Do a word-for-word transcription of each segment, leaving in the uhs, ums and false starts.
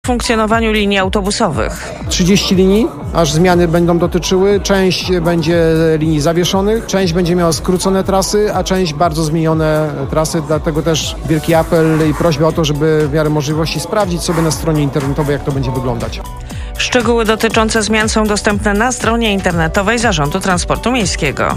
funkcjonowaniu linii autobusowych. trzydzieści linii, aż zmiany będą dotyczyły. Część będzie linii zawieszonych, część będzie miała skrócone trasy, a część bardzo zmienione trasy. Dlatego też wielki apel i prośba o to, żeby w miarę możliwości sprawdzić sobie na stronie internetowej, jak to będzie wyglądać. Szczegóły dotyczące zmian są dostępne na stronie internetowej Zarządu Transportu Miejskiego.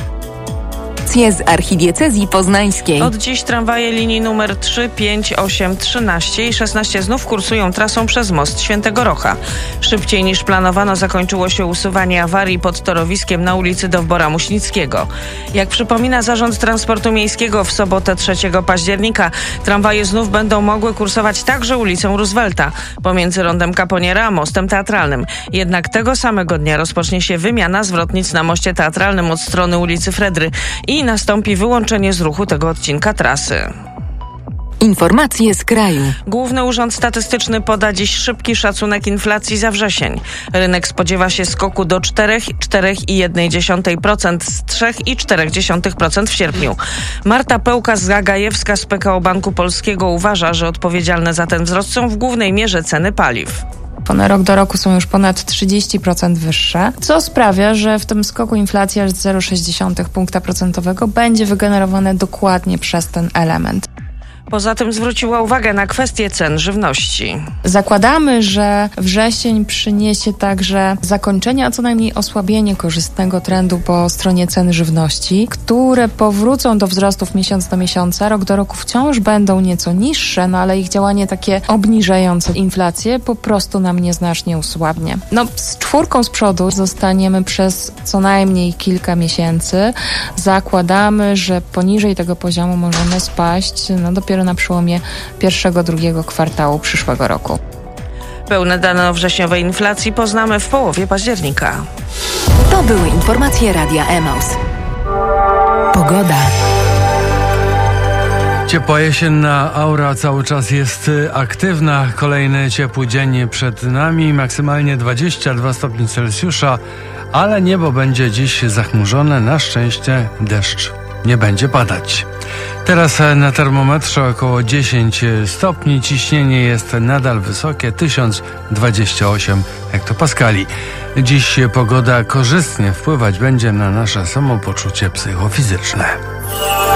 Z archidiecezji poznańskiej. Od dziś tramwaje linii numer trzy, pięć, osiem, trzynaście i szesnaście znów kursują trasą przez most Świętego Rocha. Szybciej niż planowano zakończyło się usuwanie awarii pod torowiskiem na ulicy Dowbora Muśnickiego. Jak przypomina Zarząd Transportu Miejskiego, w sobotę trzeciego października tramwaje znów będą mogły kursować także ulicą Roosevelta pomiędzy rondem Kaponiera a mostem Teatralnym. Jednak tego samego dnia rozpocznie się wymiana zwrotnic na moście Teatralnym od strony ulicy Fredry i nastąpi wyłączenie z ruchu tego odcinka trasy. Informacje z kraju. Główny Urząd Statystyczny poda dziś szybki szacunek inflacji za wrzesień. Rynek spodziewa się skoku do cztery, cztery przecinek jeden procent z trzy przecinek cztery procent w sierpniu. Marta Pełka-Zagajewska z P K O Banku Polskiego uważa, że odpowiedzialne za ten wzrost są w głównej mierze ceny paliw. One rok do roku są już ponad trzydzieści procent wyższe, co sprawia, że w tym skoku inflacja aż zero przecinek sześć punkta procentowego będzie wygenerowane dokładnie przez ten element. Poza tym zwróciła uwagę na kwestię cen żywności. Zakładamy, że wrzesień przyniesie także zakończenie, a co najmniej osłabienie korzystnego trendu po stronie cen żywności, które powrócą do wzrostów miesiąc do miesiąca, rok do roku wciąż będą nieco niższe, no ale ich działanie takie obniżające inflację po prostu nam nieznacznie usłabnie. No z czwórką z przodu zostaniemy przez co najmniej kilka miesięcy. Zakładamy, że poniżej tego poziomu możemy spaść no dopiero na przełomie pierwszego, drugiego kwartału przyszłego roku. Pełne dane o wrześniowej inflacji poznamy w połowie października. To były informacje Radia Emaus. Pogoda. Ciepła jesienna aura cały czas jest aktywna. Kolejny ciepły dzień przed nami. Maksymalnie dwadzieścia dwa stopnie Celsjusza, ale niebo będzie dziś zachmurzone. Na szczęście deszcz nie będzie padać. Teraz na termometrze około dziesięć stopni. Ciśnienie jest nadal wysokie, tysiąc dwadzieścia osiem hektopaskali. Dziś pogoda korzystnie wpływać będzie na nasze samopoczucie psychofizyczne.